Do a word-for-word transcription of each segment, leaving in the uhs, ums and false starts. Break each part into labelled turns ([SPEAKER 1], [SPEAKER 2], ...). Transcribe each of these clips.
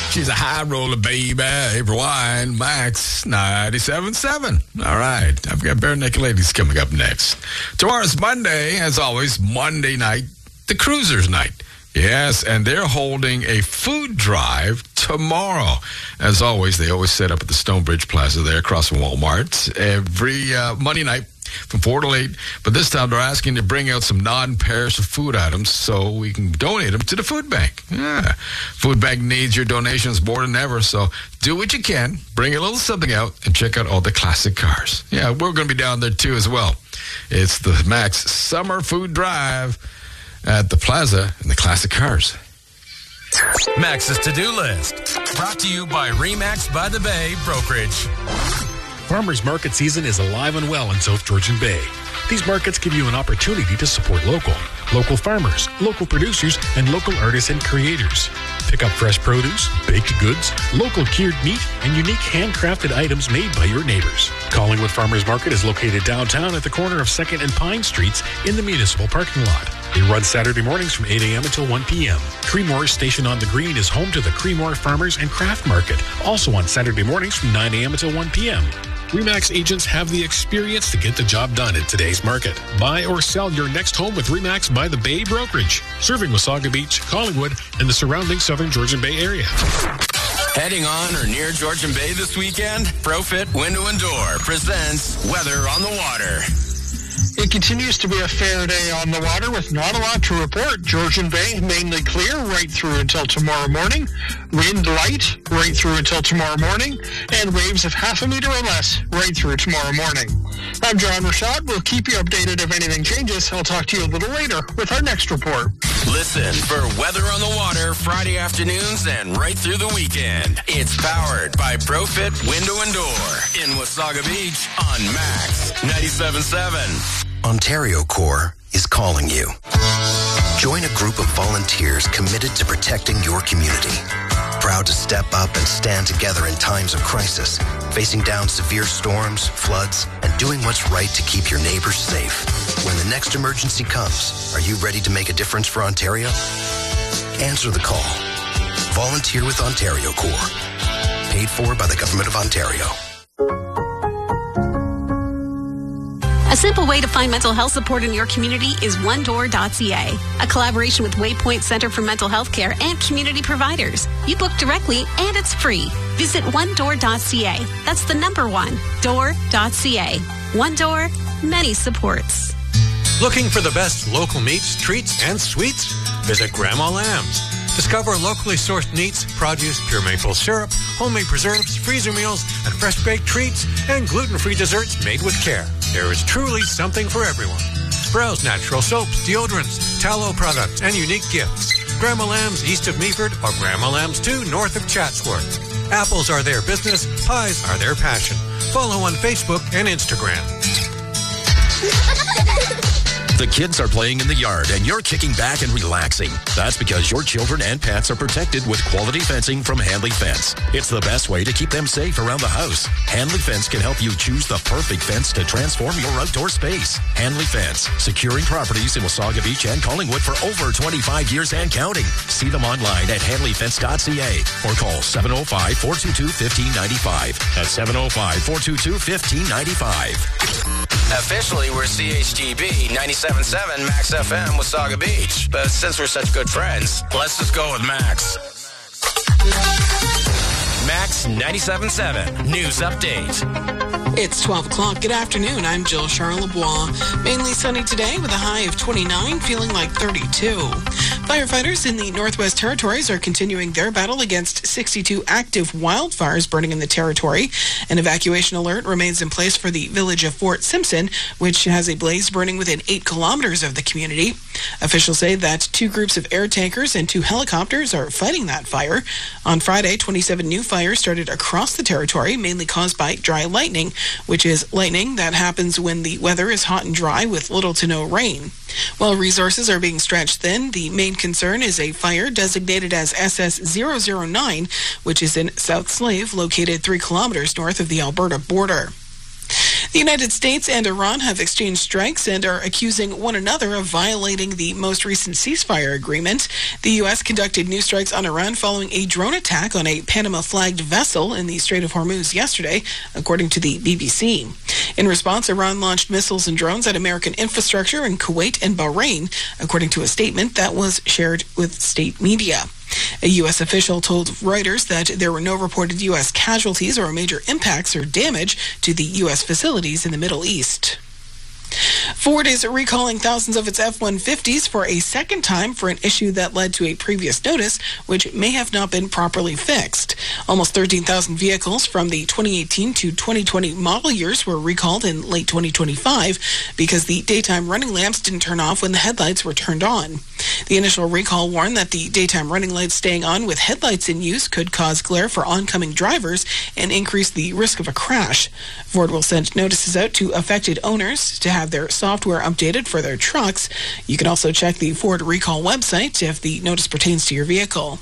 [SPEAKER 1] She's a high roller, baby. April Wine, Max ninety-seven point seven. All right. I've got Bare Naked Ladies coming up next. Tomorrow's Monday, as always, Monday night, the Cruisers night. Yes, and they're holding a food drive tomorrow. As always, they always set up at the Stonebridge Plaza there across from Walmart every uh, Monday night from four to eight. But this time they're asking to bring out some non-perishable food items so we can donate them to the food bank. Yeah, food bank needs your donations more than ever. So do what you can, bring a little something out, and check out all the classic cars. Yeah, we're going to be down there too as well. It's the Max Summer Food Drive at the Plaza and the classic cars.
[SPEAKER 2] Max's to-do list, brought to you by Remax by the Bay Brokerage.
[SPEAKER 3] Farmers Market season is alive and well in South Georgian Bay. These markets give you an opportunity to support local, local farmers, local producers, and local artists and creators. Pick up fresh produce, baked goods, local cured meat, and unique handcrafted items made by your neighbors. Collingwood Farmers Market is located downtown at the corner of second and Pine Streets in the municipal parking lot. They run Saturday mornings from eight a.m. until one p.m. Creemore Station on the Green is home to the Creemore Farmers and Craft Market, also on Saturday mornings from nine a.m. until one p.m. Remax agents have the experience to get the job done in today's market. Buy or sell your next home with Remax by the Bay Brokerage, serving Wasaga Beach, Collingwood, and the surrounding Southern Georgian Bay area.
[SPEAKER 2] Heading on or near Georgian Bay this weekend? ProFit Window and Door presents Weather on the Water.
[SPEAKER 4] It continues to be a fair day on the water with not a lot to report. Georgian Bay mainly clear right through until tomorrow morning. Wind light right through until tomorrow morning. And waves of half a meter or less right through tomorrow morning. I'm John Rashad. We'll keep you updated if anything changes. I'll talk to you a little later with our next report.
[SPEAKER 2] Listen for Weather on the Water Friday afternoons and right through the weekend. It's powered by ProFit Window and Door in Wasaga Beach on Max ninety-seven point seven.
[SPEAKER 5] Ontario Corps is calling you. Join a group of volunteers committed to protecting your community. Proud to step up and stand together in times of crisis, facing down severe storms, floods, and doing what's right to keep your neighbors safe. When the next emergency comes, are you ready to make a difference for Ontario? Answer the call. Volunteer with Ontario Corps. Paid for by the Government of Ontario.
[SPEAKER 6] A simple way to find mental health support in your community is one door dot c a, a collaboration with Waypoint Center for Mental Health Care and community providers. You book directly and it's free. Visit one door dot c a. That's the number one, door dot c a. One Door, many supports.
[SPEAKER 7] Looking for the best local meats, treats, and sweets? Visit Grandma Lamb's. Discover locally sourced meats, produce, pure maple syrup, homemade preserves, freezer meals, and fresh-baked treats, and gluten-free desserts made with care. There is truly something for everyone. Browse natural soaps, deodorants, tallow products, and unique gifts. Grandma Lamb's east of Meaford or Grandma Lamb's two north of Chatsworth. Apples are their business, pies are their passion. Follow on Facebook and Instagram.
[SPEAKER 8] The kids are playing in the yard and you're kicking back and relaxing. That's because your children and pets are protected with quality fencing from Hanley Fence. It's the best way to keep them safe around the house. Hanley Fence can help you choose the perfect fence to transform your outdoor space. Hanley Fence, securing properties in Wasaga Beach and Collingwood for over twenty-five years and counting. See them online at hanley fence dot c a or call seven oh five, four two two, one five nine five. That's seven oh five, four two two, one five nine five.
[SPEAKER 2] Officially, we're C H G B ninety-seven point seven Max F M Wasaga Beach. But since we're such good friends, let's just go with Max. Max ninety-seven point seven News Update.
[SPEAKER 9] It's twelve o'clock. Good afternoon. I'm Jill Charlebois. Mainly sunny today with a high of twenty-nine, feeling like thirty-two. Firefighters in the Northwest Territories are continuing their battle against sixty-two active wildfires burning in the territory. An evacuation alert remains in place for the village of Fort Simpson, which has a blaze burning within eight kilometers of the community. Officials say that two groups of air tankers and two helicopters are fighting that fire. On Friday, twenty-seven new fires started across the territory, mainly caused by dry lightning, which is lightning that happens when the weather is hot and dry with little to no rain. While resources are being stretched thin, the main concern is a fire designated as S S zero zero nine, which is in South Slave, located three kilometers north of the Alberta border. The United States and Iran have exchanged strikes and are accusing one another of violating the most recent ceasefire agreement. The U S conducted new strikes on Iran following a drone attack on a Panama-flagged vessel in the Strait of Hormuz yesterday, according to the B B C. In response, Iran launched missiles and drones at American infrastructure in Kuwait and Bahrain, according to a statement that was shared with state media. A U S official told Reuters that there were no reported U S casualties or major impacts or damage to the U S facilities in the Middle East. Ford is recalling thousands of its F one fifties for a second time for an issue that led to a previous notice, which may have not been properly fixed. Almost thirteen thousand vehicles from the twenty eighteen to twenty twenty model years were recalled in late twenty twenty-five because the daytime running lamps didn't turn off when the headlights were turned on. The initial recall warned that the daytime running lights staying on with headlights in use could cause glare for oncoming drivers and increase the risk of a crash. Ford will send notices out to affected owners to have their software updated for their trucks. You can also check the Ford Recall website if the notice pertains to your vehicle.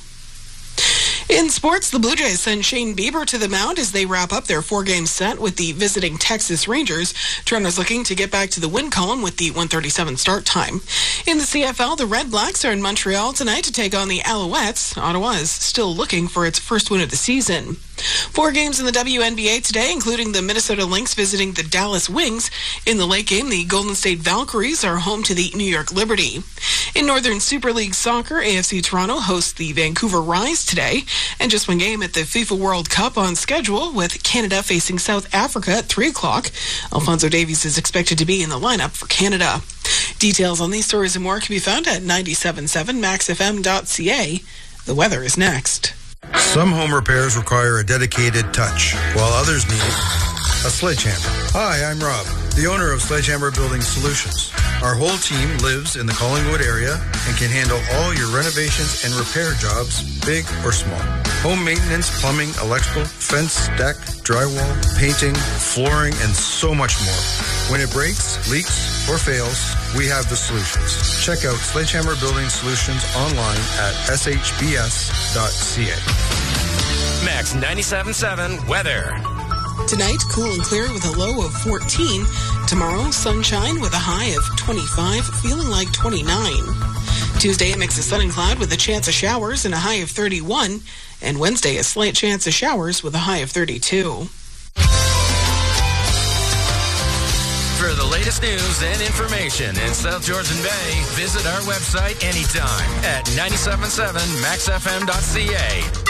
[SPEAKER 9] In sports, the Blue Jays send Shane Bieber to the mound as they wrap up their four-game set with the visiting Texas Rangers. Toronto's looking to get back to the win column with the one thirty-seven start time. In the C F L, the Red Blacks are in Montreal tonight to take on the Alouettes. Ottawa is still looking for its first win of the season. Four games in the W N B A today, including the Minnesota Lynx visiting the Dallas Wings. In the late game, the Golden State Valkyries are home to the New York Liberty. In Northern Super League Soccer, A F C Toronto hosts the Vancouver Rise today. And just one game at the FIFA World Cup on schedule, with Canada facing South Africa at three o'clock. Alphonso Davies is expected to be in the lineup for Canada. Details on these stories and more can be found at nine seven seven max f m dot c a. The weather is next.
[SPEAKER 10] Some home repairs require a dedicated touch, while others need a sledgehammer. Hi, I'm Rob, the owner of Sledgehammer Building Solutions. Our whole team lives in the Collingwood area and can handle all your renovations and repair jobs, big or small. Home maintenance, plumbing, electrical, fence, deck, drywall, painting, flooring, and so much more. When it breaks, leaks, or fails, we have the solutions. Check out Sledgehammer Building Solutions online at s h b s dot c a.
[SPEAKER 2] Max ninety-seven point seven weather.
[SPEAKER 9] Tonight, cool and clear with a low of fourteen. Tomorrow, sunshine with a high of twenty-five, feeling like twenty-nine. Tuesday, a mix of sun and cloud with a chance of showers and a high of thirty-one. And Wednesday, a slight chance of showers with a high of thirty-two.
[SPEAKER 2] For the latest news and information in South Georgian Bay, visit our website anytime at nine seven seven max f m dot c a.